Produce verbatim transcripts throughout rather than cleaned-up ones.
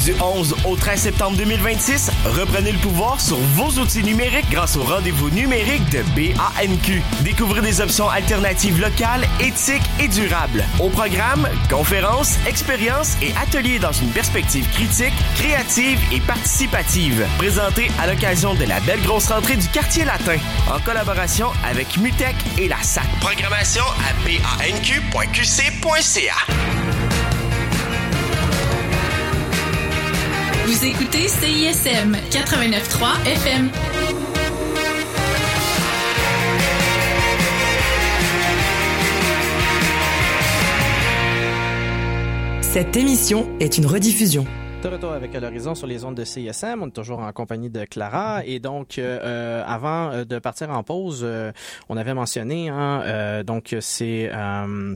Du onze au treize septembre deux mille vingt-six, reprenez le pouvoir sur vos outils numériques grâce au rendez-vous numérique de B A N Q. Découvrez des options alternatives locales, éthiques et durables. Au programme, conférences, expériences et ateliers dans une perspective critique, créative et participative. Présenté à l'occasion de la belle grosse rentrée du Quartier Latin, en collaboration avec MUTEC et la S A C. Programmation à b a n q point q c point c a. Vous écoutez C I S M quatre-vingt-neuf trois F M. Cette émission est une rediffusion. De retour avec À l'horizon sur les ondes de C I S M, on est toujours en compagnie de Clara et donc euh, avant de partir en pause, euh, on avait mentionné hein, euh, donc c'est euh,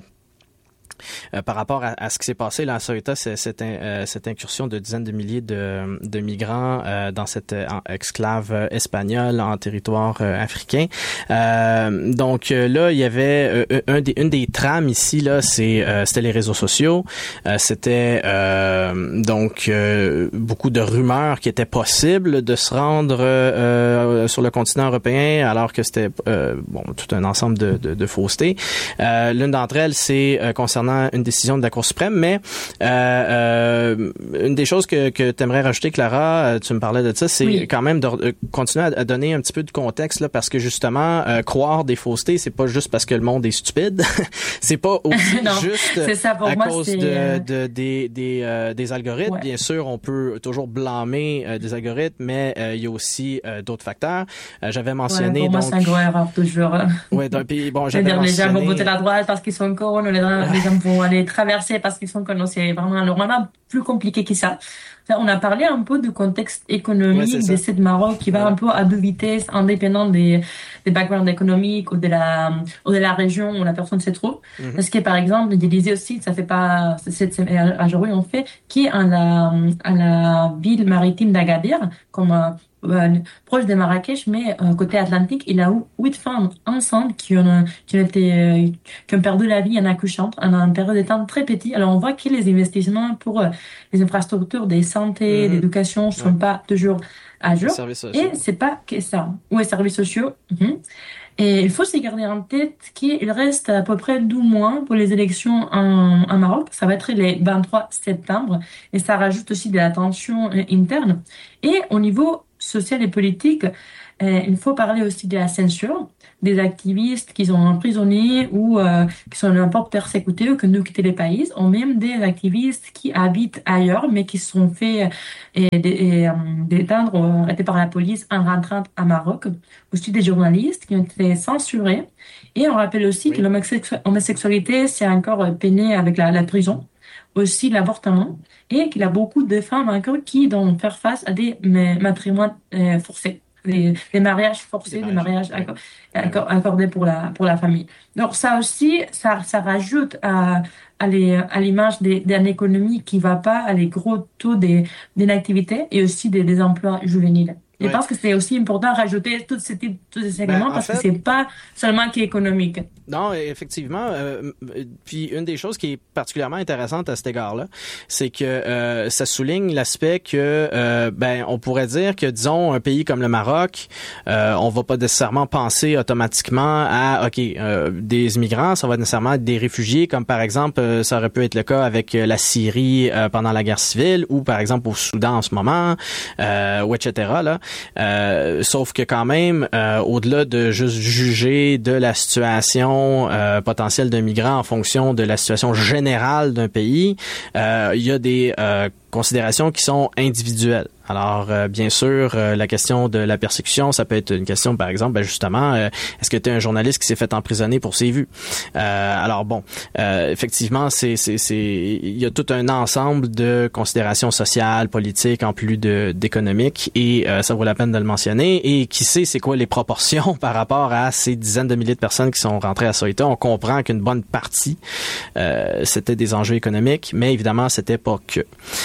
Euh, par rapport à, à ce qui s'est passé là à Ceuta, c'est, cette, euh, cette incursion de dizaines de milliers de, de migrants euh, dans cette euh, exclave espagnole en territoire euh, africain. Euh, donc euh, là, il y avait euh, un des, une des trames ici là, c'est euh, c'était les réseaux sociaux. Euh, c'était euh, donc euh, beaucoup de rumeurs qu'il était possible de se rendre euh, sur le continent européen, alors que c'était euh, bon tout un ensemble de, de, de faussetés. Euh, l'une d'entre elles, c'est euh, concernant une décision de la Cour suprême, mais euh, euh, une des choses que, que tu aimerais rajouter, Clara, tu me parlais de ça, c'est oui. quand même de euh, continuer à, à donner un petit peu de contexte, là, parce que justement, euh, croire des faussetés, c'est pas juste parce que le monde est stupide, c'est pas aussi non, juste c'est ça, pour à moi, cause c'est... de, de, des, des, euh, des algorithmes. Ouais. Bien sûr, on peut toujours blâmer euh, des algorithmes, mais euh, il y a aussi euh, d'autres facteurs. Euh, j'avais mentionné... Ouais, pour donc... moi, c'est un gros erreur, toujours. Ouais, donc, puis, bon, j'avais C'est-à-dire, mentionné... les gens vont voter la droite parce qu'ils sont cons, les gens, les gens vont aller traverser parce qu'ils sont cons. C'est vraiment normalement plus compliqué que ça. On a parlé un peu du contexte économique ouais, de cette Maroc qui va voilà. un peu à deux vitesses, indépendant des, des backgrounds économiques ou de la, ou de la région où la personne se trouve. Mm-hmm. Parce que, par exemple, je disais aussi, ça fait pas, c'est, c'est, à Jaroui, on fait, qui est à la, à la ville maritime d'Agadir, comme, euh, proche de Marrakech, mais euh, côté Atlantique, il y a huit femmes enceintes qui ont, qui ont été, euh, qui ont perdu la vie en accouchant en une période de temps très petit. Alors, on voit que les investissements pour euh, les infrastructures des santé, mmh. d'éducation sont ouais. pas toujours à jour. Et c'est pas que ça. Ouais, services sociaux. Mmh. Et il faut se garder en tête qu'il reste à peu près douze mois pour les élections en, en Maroc. Ça va être le vingt-trois septembre. Et ça rajoute aussi de la tension interne. Et au niveau social et politique, euh, il faut parler aussi de la censure des activistes qui sont emprisonnés ou euh, qui sont n'importe persécutés ou qui ont quitté les pays, ou même des activistes qui habitent ailleurs mais qui se sont fait euh, euh, détendre ou arrêtés par la police en rentrant à Maroc. Aussi des journalistes qui ont été censurés. Et on rappelle aussi oui. que l'homosexualité, c'est encore peiné avec la, la prison. Aussi l'avortement, et qu'il y a beaucoup de femmes encore qui doivent faire face à des matrimoines euh, forcés, des, des mariages forcés, des mariages, des mariages accor- accordés pour la pour la famille. Donc ça aussi, ça ça rajoute à à, les, à l'image des, d'une économie qui va pas, à les gros taux des d'inactivité et aussi des, des emplois juvéniles. Je ouais. pense que c'est aussi important de rajouter tous ces types, tous ces éléments ben, parce fait, que c'est pas seulement qu'économique. Non, effectivement. Euh, puis une des choses qui est particulièrement intéressante à cet égard-là, c'est que euh, ça souligne l'aspect que euh, ben on pourrait dire que disons un pays comme le Maroc, euh, on va pas nécessairement penser automatiquement à ok euh, des immigrants, ça va nécessairement être des réfugiés, comme par exemple euh, ça aurait pu être le cas avec la Syrie euh, pendant la guerre civile ou par exemple au Soudan en ce moment, euh, ou et cetera là. Euh, sauf que quand même, euh, au-delà de juste juger de la situation euh, potentielle d'un migrant en fonction de la situation générale d'un pays, euh, il y a des euh, considérations qui sont individuelles. Alors, euh, bien sûr, euh, la question de la persécution, ça peut être une question, par exemple, ben justement, euh, est-ce que tu es un journaliste qui s'est fait emprisonner pour ses vues? Euh, alors bon, euh, effectivement, c'est, c'est, c'est, il y a tout un ensemble de considérations sociales, politiques, en plus de d'économiques, et euh, ça vaut la peine de le mentionner. Et qui sait, c'est quoi les proportions par rapport à ces dizaines de milliers de personnes qui sont rentrées à Ceuta? On comprend qu'une bonne partie, euh, c'était des enjeux économiques, mais évidemment, c'était pas que.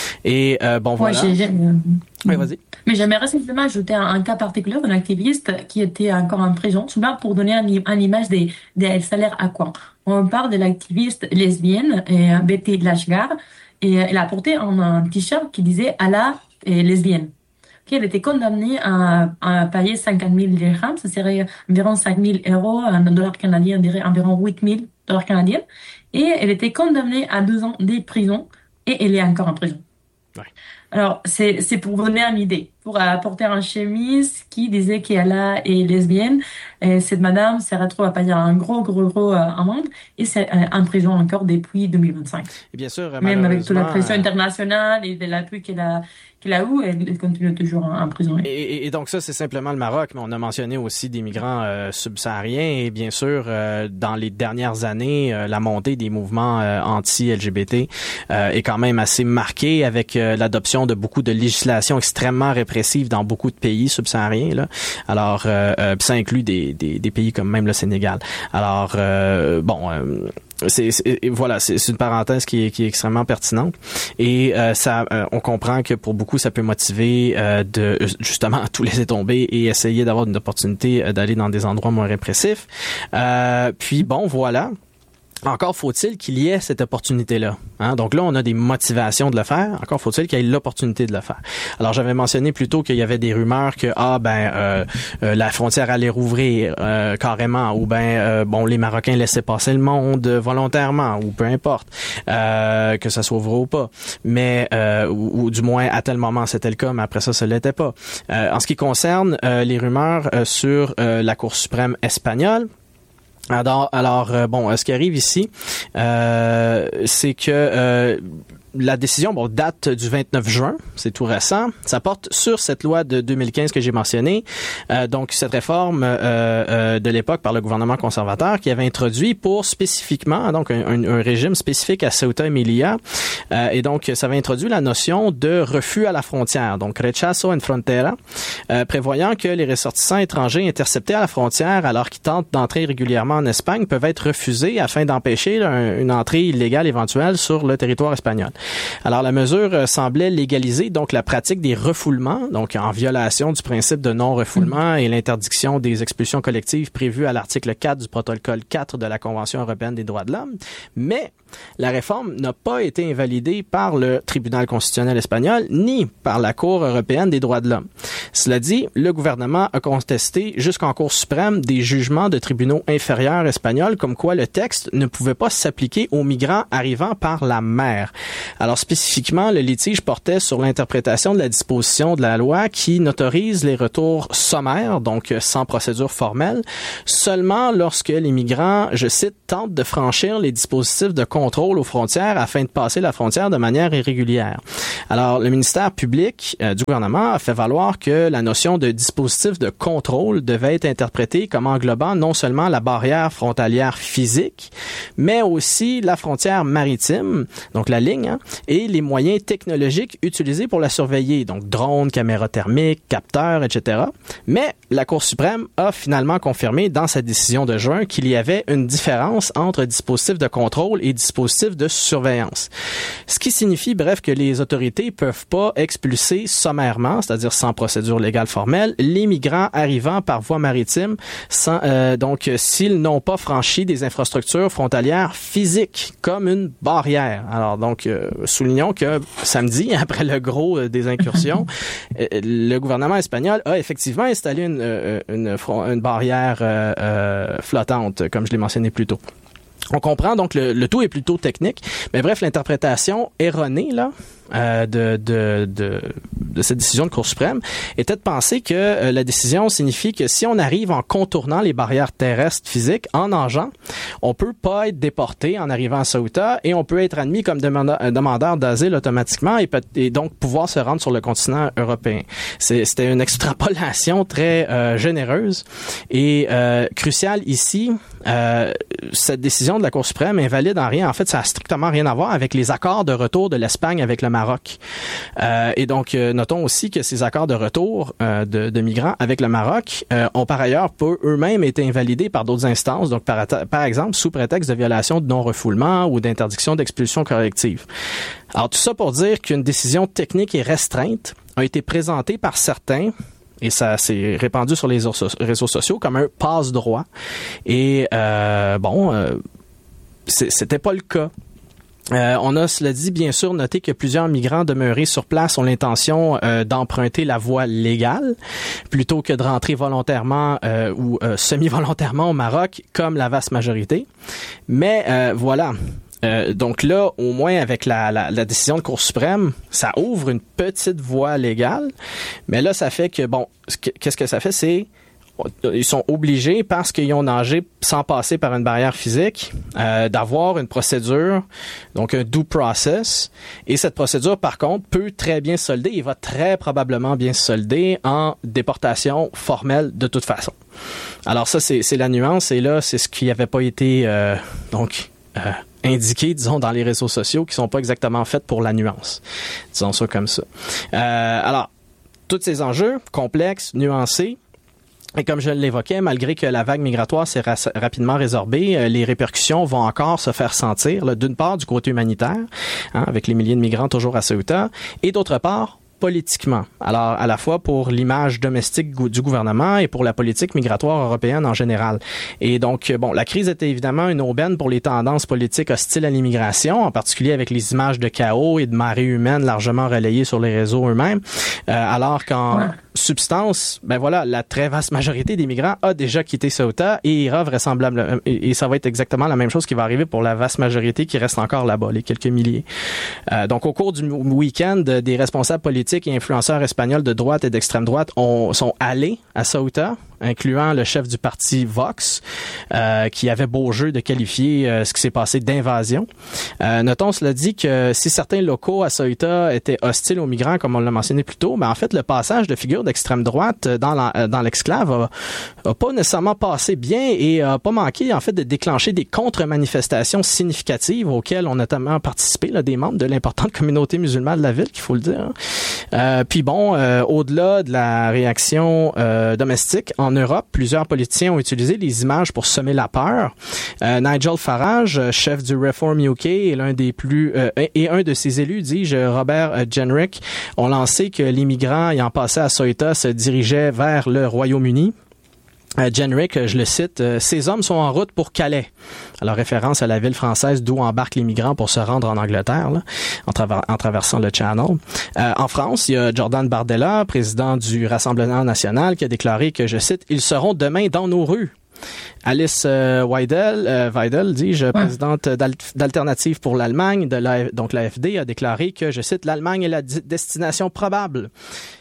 Et euh, bon, voilà. Ouais, j'ai, j'ai... Oui, vas-y. Mais j'aimerais simplement ajouter un, un cas particulier d'un activiste qui était encore en prison, souvent pour donner un, un image des, des salaires à quoi. On parle de l'activiste lesbienne, euh, Betty Lashgar, et elle a porté un, un t-shirt qui disait Allah est lesbienne. Okay, elle était condamnée à, à payer cinquante mille dirhams, ça serait environ cinq mille euros, un dollar canadien, on dirait environ huit mille dollars canadiens. Et elle était condamnée à deux ans de prison et elle est encore en prison. Ouais. Alors, c'est, c'est pour vous donner une idée. Pour apporter un chemise qui disait qu'elle est lesbienne, et cette madame se retrouve à payer un gros, gros, gros euh, amende et c'est euh, en prison encore depuis deux mille vingt-cinq. Et bien sûr, même avec toute la pression internationale et de l'appui qu'elle a, qu'elle a eu, elle, elle continue toujours en, en prison. Et, et, et donc ça, c'est simplement le Maroc, mais on a mentionné aussi des migrants euh, subsahariens et bien sûr, euh, dans les dernières années, euh, la montée des mouvements euh, anti-L G B T euh, est quand même assez marquée avec euh, l'adoption de beaucoup de législations extrêmement répressives dans beaucoup de pays subsahariens. Là. Alors, euh, euh, ça inclut des, des, des pays comme même le Sénégal. Alors, euh, bon... Euh, C'est, c'est, voilà, c'est, c'est une parenthèse qui est, qui est extrêmement pertinente et euh, ça, euh, on comprend que pour beaucoup ça peut motiver euh, de justement tout laisser tomber et essayer d'avoir une opportunité euh, d'aller dans des endroits moins répressifs. Euh, puis bon, voilà. Encore faut-il qu'il y ait cette opportunité-là. Hein? Donc là, on a des motivations de le faire. Encore faut-il qu'il y ait l'opportunité de le faire. Alors, j'avais mentionné plus tôt qu'il y avait des rumeurs que ah ben euh, euh, la frontière allait rouvrir euh, carrément, ou ben euh, bon les Marocains laissaient passer le monde volontairement, ou peu importe euh, que ça s'ouvre ou pas. Mais euh, ou, ou du moins à tel moment c'était le cas, mais après ça, ça l'était pas. Euh, en ce qui concerne euh, les rumeurs euh, sur euh, la Cour suprême espagnole. Alors, alors euh, bon, ce qui arrive ici, euh, c'est que euh, la décision bon, date du vingt-neuf juin, c'est tout récent. Ça porte sur cette loi de deux mille quinze que j'ai mentionnée. Euh, donc, cette réforme euh, euh, de l'époque par le gouvernement conservateur qui avait introduit pour spécifiquement, donc un, un, un régime spécifique à Ceuta et Melilla. Euh, et donc, ça avait introduit la notion de refus à la frontière, donc rechazo en frontera, euh, prévoyant que les ressortissants étrangers interceptés à la frontière alors qu'ils tentent d'entrer régulièrement en Espagne peuvent être refusés afin d'empêcher là, une entrée illégale éventuelle sur le territoire espagnol. Alors, la mesure euh, semblait légaliser donc la pratique des refoulements, donc en violation du principe de non-refoulement et l'interdiction des expulsions collectives prévues à l'article quatre du protocole quatre de la Convention européenne des droits de l'homme. Mais la réforme n'a pas été invalidée par le tribunal constitutionnel espagnol ni par la Cour européenne des droits de l'homme. Cela dit, le gouvernement a contesté jusqu'en Cour suprême des jugements de tribunaux inférieurs espagnols comme quoi le texte ne pouvait pas s'appliquer aux migrants arrivant par la mer. Alors spécifiquement, le litige portait sur l'interprétation de la disposition de la loi qui n'autorise les retours sommaires, donc sans procédure formelle, seulement lorsque les migrants, je cite, tentent de franchir les dispositifs de contrôle aux frontières afin de passer la frontière de manière irrégulière. Alors, le ministère public euh, du gouvernement a fait valoir que la notion de dispositif de contrôle devait être interprétée comme englobant non seulement la barrière frontalière physique, mais aussi la frontière maritime, donc la ligne, hein, et les moyens technologiques utilisés pour la surveiller, donc drones, caméras thermiques, capteurs, et cetera. Mais la Cour suprême a finalement confirmé dans sa décision de juin qu'il y avait une différence entre dispositif de contrôle et dispositif de surveillance. Ce qui signifie, bref, que les autorités peuvent pas expulser sommairement, c'est-à-dire sans procédure légale formelle, les migrants arrivant par voie maritime, sans, euh, donc s'ils n'ont pas franchi des infrastructures frontalières physiques, comme une barrière. Alors donc, euh, soulignons que samedi, après le gros euh, des incursions, euh, le gouvernement espagnol a effectivement installé une, euh, une, une barrière euh, euh, flottante, comme je l'ai mentionné plus tôt. On comprend, donc le, le tout est plutôt technique, mais bref, l'interprétation erronée là euh, de, de, de, de cette décision de Cour suprême était de penser que euh, la décision signifie que si on arrive en contournant les barrières terrestres physiques, en nageant, on peut pas être déporté en arrivant à Ceuta et on peut être admis comme demandeur, demandeur d'asile automatiquement et, peut, et donc pouvoir se rendre sur le continent européen. C'est, c'était une extrapolation très euh, généreuse et euh, cruciale ici. Euh, cette décision de la Cour suprême invalide en rien. En fait, ça a strictement rien à voir avec les accords de retour de l'Espagne avec le Maroc. Euh, et donc, euh, notons aussi que ces accords de retour euh, de, de migrants avec le Maroc euh, ont par ailleurs peu eux-mêmes été invalidés par d'autres instances, donc par, par exemple sous prétexte de violation de non-refoulement ou d'interdiction d'expulsion collective. Alors, tout ça pour dire qu'une décision technique et restreinte a été présentée par certains, et ça s'est répandu sur les réseaux sociaux comme un passe-droit. Et euh, bon, euh, c'était pas le cas. Euh, on a, cela dit, bien sûr, noté que plusieurs migrants demeurés sur place ont l'intention euh, d'emprunter la voie légale plutôt que de rentrer volontairement euh, ou euh, semi-volontairement au Maroc, comme la vaste majorité. Mais euh, voilà. Euh, donc là, au moins avec la, la, la décision de Cour suprême, ça ouvre une petite voie légale. Mais là, ça fait que, bon, qu'est-ce que ça fait? C'est ils sont obligés, parce qu'ils ont nagé sans passer par une barrière physique, euh, d'avoir une procédure, donc un due process. Et cette procédure, par contre, peut très bien se solder, et va très probablement bien se solder en déportation formelle de toute façon. Alors ça, c'est, c'est la nuance, et là, c'est ce qui n'avait pas été euh, donc euh, indiqué, disons, dans les réseaux sociaux, qui sont pas exactement faits pour la nuance. Disons ça comme ça. Euh, alors, tous ces enjeux complexes, nuancés, et comme je l'évoquais, malgré que la vague migratoire s'est ra- rapidement résorbée, euh, les répercussions vont encore se faire sentir, là, d'une part du côté humanitaire, hein, avec les milliers de migrants toujours à Ceuta, et d'autre part, politiquement. Alors, à la fois pour l'image domestique du gouvernement et pour la politique migratoire européenne en général. Et donc, bon, la crise était évidemment une aubaine pour les tendances politiques hostiles à l'immigration, en particulier avec les images de chaos et de marées humaines largement relayées sur les réseaux eux-mêmes, euh, alors qu'en ouais. substance, ben voilà, la très vaste majorité des migrants a déjà quitté Ceuta et ira vraisemblablement, et, et ça va être exactement la même chose qui va arriver pour la vaste majorité qui reste encore là-bas, les quelques milliers. Euh, donc, au cours du week-end, des responsables politiques et influenceurs espagnols de droite et d'extrême droite ont, sont allés à Ceuta, incluant le chef du parti Vox, euh, qui avait beau jeu de qualifier euh, ce qui s'est passé d'invasion. Euh, notons, cela dit, que si certains locaux à Ceuta étaient hostiles aux migrants, comme on l'a mentionné plus tôt, mais en fait, le passage de figures d'extrême droite dans, la, dans l'exclave a, a pas nécessairement passé bien et a pas manqué, en fait, de déclencher des contre-manifestations significatives auxquelles ont notamment participé là, des membres de l'importante communauté musulmane de la ville, qu'il faut le dire. Euh, puis bon, euh, au-delà de la réaction euh, domestique, en Europe, plusieurs politiciens ont utilisé les images pour semer la peur. Euh, Nigel Farage, chef du Reform U K, est l'un des plus euh, et un de ses élus, dis-je, Robert euh, Jenrick, ont lancé que les migrants ayant passé à Ceuta se dirigeaient vers le Royaume-Uni. Euh, Jenrick, je le cite, euh, « Ces hommes sont en route pour Calais », alors référence à la ville française d'où embarquent les migrants pour se rendre en Angleterre, là, en, traver- en traversant le Channel. Euh, en France, il y a Jordan Bardella, président du Rassemblement national, qui a déclaré que, je cite, « Ils seront demain dans nos rues ». Alice euh, Weidel, euh, Weidel, dis-je, ouais. présidente d'Al- d'Alternative pour l'Allemagne, de la, donc l'A F D, a déclaré que, je cite, « L'Allemagne est la d- destination probable ».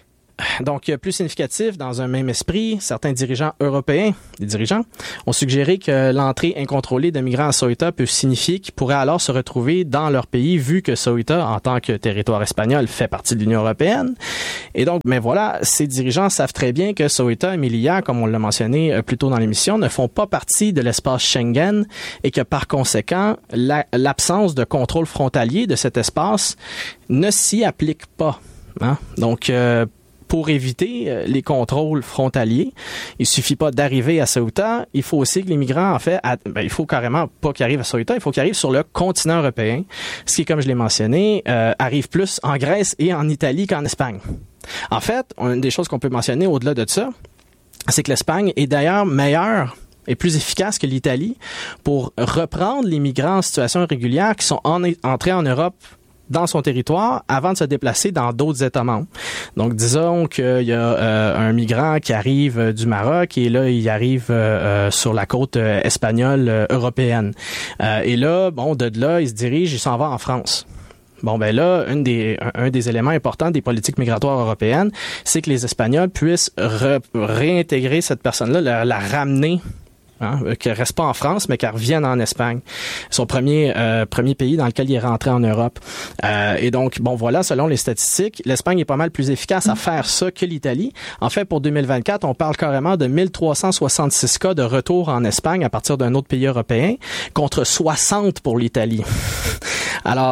Donc, plus significatif, dans un même esprit, certains dirigeants européens, des dirigeants, ont suggéré que l'entrée incontrôlée de migrants à Ceuta peut signifier qu'ils pourraient alors se retrouver dans leur pays, vu que Ceuta, en tant que territoire espagnol, fait partie de l'Union européenne. Et donc, mais voilà, ces dirigeants savent très bien que Ceuta et Melilla, comme on l'a mentionné plus tôt dans l'émission, ne font pas partie de l'espace Schengen et que par conséquent, la, l'absence de contrôle frontalier de cet espace ne s'y applique pas. Hein? Donc, euh, pour éviter les contrôles frontaliers, il suffit pas d'arriver à Ceuta, il faut aussi que les migrants, en fait, à, ben, il faut carrément pas qu'ils arrivent à Ceuta, il faut qu'ils arrivent sur le continent européen, ce qui, comme je l'ai mentionné, euh, arrive plus en Grèce et en Italie qu'en Espagne. En fait, une des choses qu'on peut mentionner au-delà de ça, c'est que l'Espagne est d'ailleurs meilleure et plus efficace que l'Italie pour reprendre les migrants en situation irrégulière qui sont en, entrés en Europe dans son territoire avant de se déplacer dans d'autres États membres. Donc, disons qu'il y a euh, un migrant qui arrive euh, du Maroc et là, il arrive euh, euh, sur la côte euh, espagnole euh, européenne. Euh, et là, bon, de là, il se dirige, il s'en va en France. Bon, ben là, une des, un, un des éléments importants des politiques migratoires européennes, c'est que les Espagnols puissent re, réintégrer cette personne-là, la, la ramener, hein, qu'elle reste pas en France, mais qu'elle revienne en Espagne. Son premier euh, premier pays dans lequel il est rentré en Europe. Euh, et donc, bon, voilà, selon les statistiques, l'Espagne est pas mal plus efficace à faire ça que l'Italie. En fait, pour deux mille vingt-quatre, on parle carrément de mille trois cent soixante-six cas de retour en Espagne à partir d'un autre pays européen, contre soixante pour l'Italie. Alors,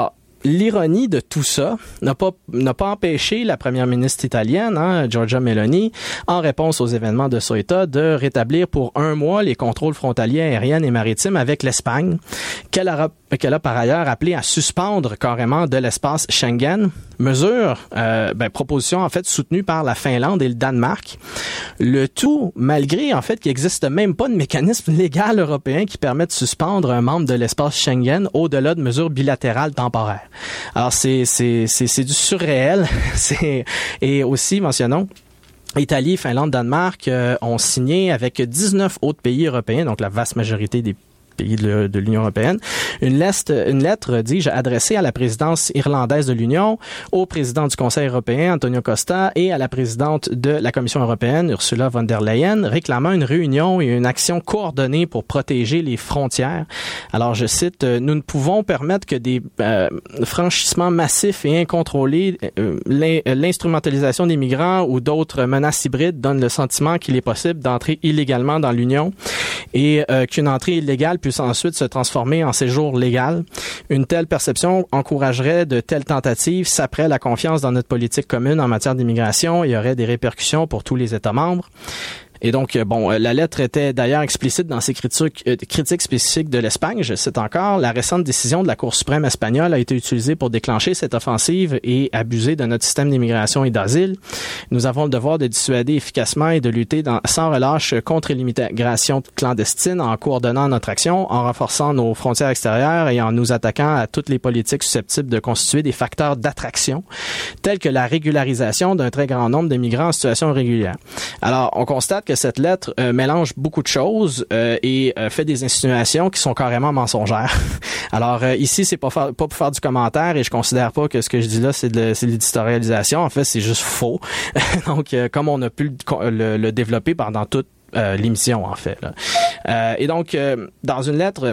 l'ironie de tout ça n'a pas n'a pas empêché la première ministre italienne, hein, Giorgia Meloni, en réponse aux événements de Ceuta, de rétablir pour un mois les contrôles frontaliers aériens et maritimes avec l'Espagne, qu'elle a, qu'elle a par ailleurs appelé à suspendre carrément de l'espace Schengen. Mesure, euh, ben, proposition en fait soutenue par la Finlande et le Danemark. Le tout malgré en fait qu'il n'existe même pas de mécanisme légal européen qui permet de suspendre un membre de l'espace Schengen au-delà de mesures bilatérales temporaires. Alors c'est c'est c'est, c'est du surréel. c'est et aussi mentionnons Italie, Finlande, Danemark euh, ont signé avec dix-neuf autres pays européens, donc la vaste majorité des pays de, de l'Union européenne, une lettre, une lettre, dis-je, adressée à la présidence irlandaise de l'Union, au président du Conseil européen, Antonio Costa, et à la présidente de la Commission européenne, Ursula von der Leyen, réclamant une réunion et une action coordonnée pour protéger les frontières. Alors, je cite, « Nous ne pouvons permettre que des euh, franchissements massifs et incontrôlés, euh, l'instrumentalisation des migrants ou d'autres menaces hybrides donnent le sentiment qu'il est possible d'entrer illégalement dans l'Union et euh, qu'une entrée illégale puisse ensuite se transformer en séjour légal. Une telle perception encouragerait de telles tentatives, saperait la confiance dans notre politique commune en matière d'immigration et aurait des répercussions pour tous les États membres. » Et donc, bon, la lettre était d'ailleurs explicite dans ses critiques, euh, critiques spécifiques de l'Espagne. Je cite encore, « La récente décision de la Cour suprême espagnole a été utilisée pour déclencher cette offensive et abuser de notre système d'immigration et d'asile. Nous avons le devoir de dissuader efficacement et de lutter dans, sans relâche contre l'immigration clandestine en coordonnant notre action, en renforçant nos frontières extérieures et en nous attaquant à toutes les politiques susceptibles de constituer des facteurs d'attraction, tels que la régularisation d'un très grand nombre de migrants en situation irrégulière. » Alors, on constate que cette lettre euh, mélange beaucoup de choses euh, et euh, fait des insinuations qui sont carrément mensongères. Alors euh, ici, c'est pas, faire, pas pour faire du commentaire et je considère pas que ce que je dis là, c'est de, c'est de l'éditorialisation. En fait, c'est juste faux. Donc, euh, comme on a pu le, le, le développer pendant toute euh, l'émission, en fait. Là. Euh, et donc, euh, dans une lettre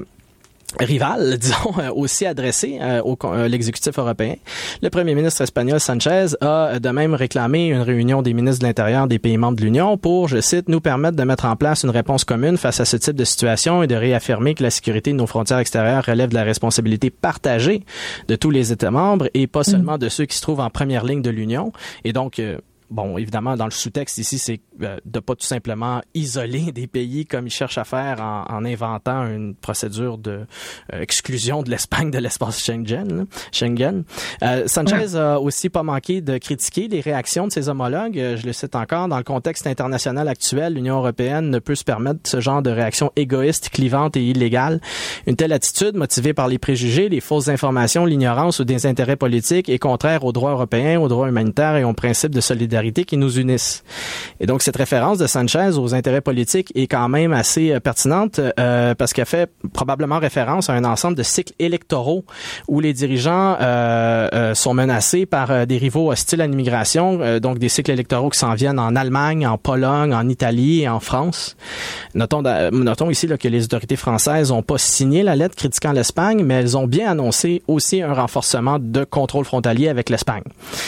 rival, disons, euh, aussi adressé euh, au euh, l'exécutif européen. Le premier ministre espagnol Sanchez a de même réclamé une réunion des ministres de l'Intérieur des pays membres de l'Union pour, je cite, nous permettre de mettre en place une réponse commune face à ce type de situation et de réaffirmer que la sécurité de nos frontières extérieures relève de la responsabilité partagée de tous les États membres et pas seulement de ceux qui se trouvent en première ligne de l'Union. Et donc, euh, bon, évidemment, dans le sous-texte ici, c'est euh, de pas tout simplement isoler des pays comme ils cherchent à faire en, en inventant une procédure de euh, exclusion de l'Espagne de l'espace Schengen. Là, Schengen. Euh, Sanchez a aussi pas manqué de critiquer les réactions de ses homologues. Euh, je le cite encore, dans le contexte international actuel, l'Union européenne ne peut se permettre ce genre de réaction égoïste, clivante et illégale. Une telle attitude, motivée par les préjugés, les fausses informations, l'ignorance ou des intérêts politiques, est contraire aux droits européens, aux droits humanitaires et aux principes de solidarité qui nous unissent. Et donc, cette référence de Sanchez aux intérêts politiques est quand même assez euh, pertinente euh, parce qu'elle fait probablement référence à un ensemble de cycles électoraux où les dirigeants euh, euh, sont menacés par euh, des rivaux hostiles à l'immigration, euh, donc des cycles électoraux qui s'en viennent en Allemagne, en Pologne, en Italie et en France. Notons, notons ici là, que les autorités françaises n'ont pas signé la lettre critiquant l'Espagne, mais elles ont bien annoncé aussi un renforcement de contrôle frontalier avec l'Espagne.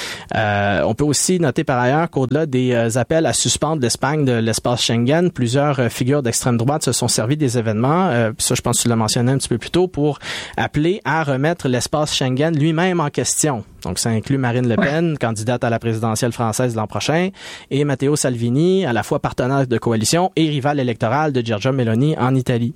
Euh, on peut aussi noter par ailleurs qu'au-delà des euh, appels à suspendre l'Espagne de l'espace Schengen, plusieurs euh, figures d'extrême droite se sont servis des événements, euh, ça je pense que tu l'as mentionné un petit peu plus tôt, pour appeler à remettre l'espace Schengen lui-même en question. Donc ça inclut Marine Le Pen, ouais. candidate à la présidentielle française l'an prochain, et Matteo Salvini, à la fois partenaire de coalition et rival électoral de Giorgia Meloni en Italie.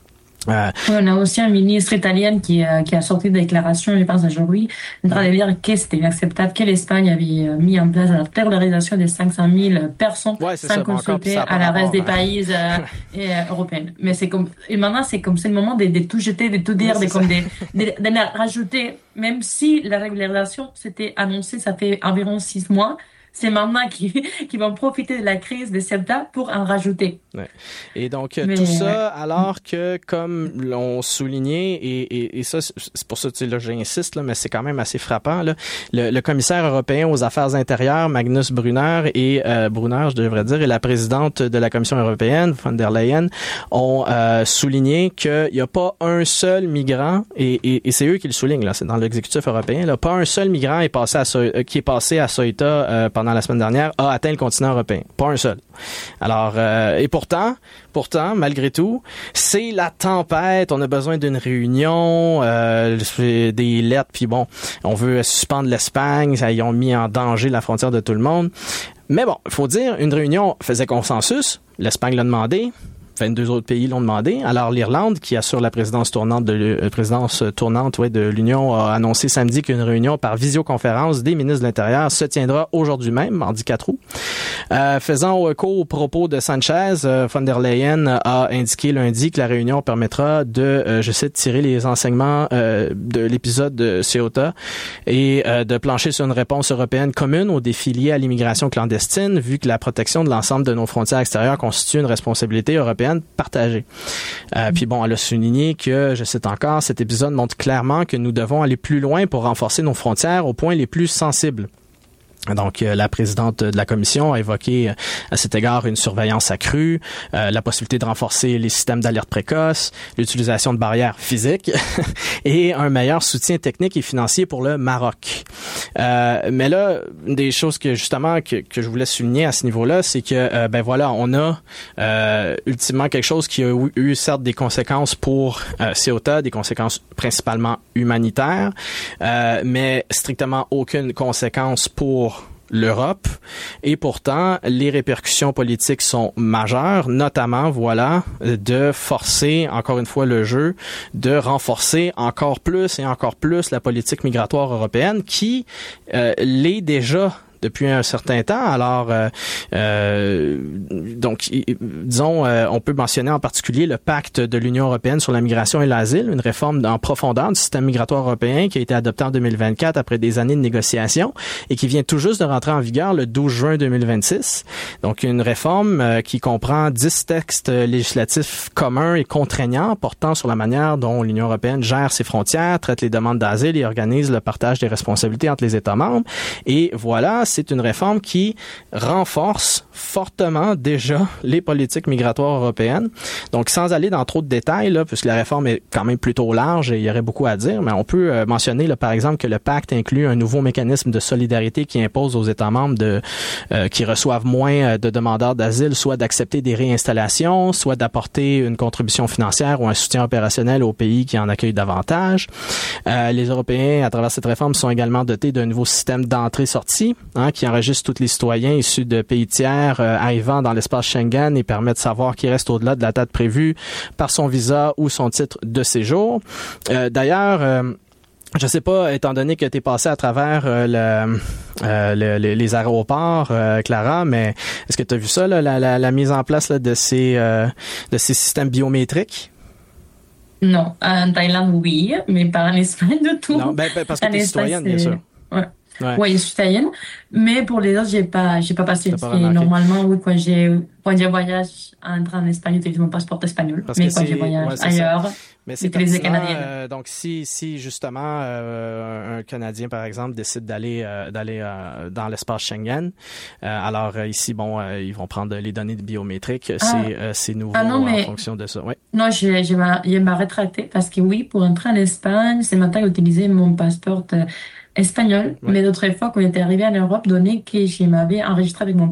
Euh, on a aussi un ministre italien qui, euh, qui a sorti des déclarations, je pense aujourd'hui, en train de dire que c'était inacceptable que l'Espagne avait euh, mis en place la terrorisation de cinq cent mille personnes ouais, sans ça, consulter à la reste des pays euh, et, euh, européens. Mais c'est comme, et maintenant c'est comme c'est le moment de, de tout jeter, de tout dire, ouais, de, comme de, de, de, de rajouter, même si la régularisation s'était annoncée, ça fait environ six mois. C'est maintenant qu'ils qui vont profiter de la crise de Ceuta pour en rajouter. Ouais. Et donc, Mais, tout ça, alors que, comme l'ont souligné, et, et, et ça, c'est pour ça que là, j'insiste, là, mais c'est quand même assez frappant, là, le, le commissaire européen aux affaires intérieures, Magnus Brunner, et euh, Brunner, je devrais dire, et la présidente de la Commission européenne, von der Leyen, ont euh, souligné qu'il n'y a pas un seul migrant, et, et, et c'est eux qui le soulignent, là, c'est dans l'exécutif européen, là, pas un seul migrant est passé à, qui est passé à Ceuta euh, pendant pendant la semaine dernière, a atteint le continent européen. Pas un seul. Alors, euh, et pourtant, pourtant, malgré tout, c'est la tempête. On a besoin d'une réunion, euh, des lettres, puis bon, on veut suspendre l'Espagne. Ça, ils ont mis en danger la frontière de tout le monde. Mais bon, il faut dire, une réunion faisait consensus. L'Espagne l'a demandé. vingt-deux autres pays l'ont demandé. Alors, l'Irlande, qui assure la présidence tournante de euh, présidence tournante ouais, de l'Union, a annoncé samedi qu'une réunion par visioconférence des ministres de l'Intérieur se tiendra aujourd'hui même, mardi quatre août. Euh, faisant écho aux propos de Sanchez, euh, von der Leyen a indiqué lundi que la réunion permettra de, euh, je cite, tirer les enseignements euh, de l'épisode de Ceuta et euh, de plancher sur une réponse européenne commune aux défis liés à l'immigration clandestine, vu que la protection de l'ensemble de nos frontières extérieures constitue une responsabilité européenne partagée. Euh, puis bon, elle a souligné que, je cite encore, cet épisode montre clairement que nous devons aller plus loin pour renforcer nos frontières aux points les plus sensibles. Donc, euh, la présidente de la commission a évoqué euh, à cet égard une surveillance accrue, euh, la possibilité de renforcer les systèmes d'alerte précoce, l'utilisation de barrières physiques et un meilleur soutien technique et financier pour le Maroc. Euh, mais là, une des choses que justement que, que je voulais souligner à ce niveau-là, c'est que euh, ben voilà, on a euh, ultimement quelque chose qui a eu, eu certes des conséquences pour euh, Ceuta, des conséquences principalement humanitaires, euh, mais strictement aucune conséquence pour l'Europe. Et pourtant, les répercussions politiques sont majeures, notamment, voilà, de forcer, encore une fois, le jeu, de renforcer encore plus et encore plus la politique migratoire européenne qui euh, l'est déjà depuis un certain temps. Alors, euh, euh, donc, disons, euh, on peut mentionner en particulier le pacte de l'Union européenne sur la migration et l'asile, une réforme en profondeur du système migratoire européen qui a été adopté en deux mille vingt-quatre après des années de négociations et qui vient tout juste de rentrer en vigueur le douze juin deux mille vingt-six. Donc, une réforme euh, qui comprend dix textes législatifs communs et contraignants portant sur la manière dont l'Union européenne gère ses frontières, traite les demandes d'asile et organise le partage des responsabilités entre les États membres. Et voilà, c'est une réforme qui renforce fortement déjà les politiques migratoires européennes. Donc, sans aller dans trop de détails, là, puisque la réforme est quand même plutôt large et il y aurait beaucoup à dire, mais on peut euh, mentionner, là, par exemple, que le pacte inclut un nouveau mécanisme de solidarité qui impose aux États membres de, euh, qui reçoivent moins de demandeurs d'asile, soit d'accepter des réinstallations, soit d'apporter une contribution financière ou un soutien opérationnel aux pays qui en accueillent davantage. Euh, les Européens, à travers cette réforme, sont également dotés d'un nouveau système d'entrée-sortie, hein, qui enregistre tous les citoyens issus de pays tiers euh, arrivant dans l'espace Schengen et permet de savoir qui reste au-delà de la date prévue par son visa ou son titre de séjour. Euh, d'ailleurs, euh, je sais pas, étant donné que tu es passé à travers euh, le, euh, le, le, les aéroports, euh, Clara, mais est-ce que tu as vu ça, là, la, la, la mise en place là, de ces euh, de ces systèmes biométriques? Non, en Thaïlande, oui, mais pas en Espagne du tout. Non, ben, ben parce que tu es citoyenne, bien sûr. Ouais. Ouais. Oui, je suis italienne, mais pour les autres, j'ai pas, j'ai pas passé. Pas Et normalement, oui, quand j'ai, quand je voyage, entrer en Espagne, j'utilise mon passeport espagnol. Parce mais que quand je voyage ouais, ailleurs, mais c'est j'utilise le canadien. Euh, donc, si, si justement euh, un Canadien, par exemple, décide d'aller, euh, d'aller euh, dans l'espace Schengen, euh, alors euh, ici, bon, euh, ils vont prendre les données biométriques. Ah. C'est, euh, c'est nouveau ah non, mais... en fonction de ça. Oui. Non, je, je m'a, je m'a rétracté parce que oui, pour entrer en Espagne, c'est maintenant utiliser mon passeport. Euh, espagnol, ouais. Mais d'autres fois, quand j'étais arrivée en Europe, donné que je m'avais enregistré avec mon